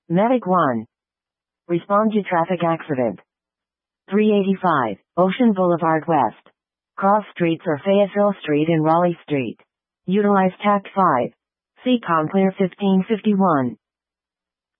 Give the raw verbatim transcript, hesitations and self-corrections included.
Medic one. Respond to traffic accident. three eighty-five, Ocean Boulevard West. Cross streets are Fayetteville Street and Raleigh Street. Utilize Tact five. C COM Clear fifteen fifty-one.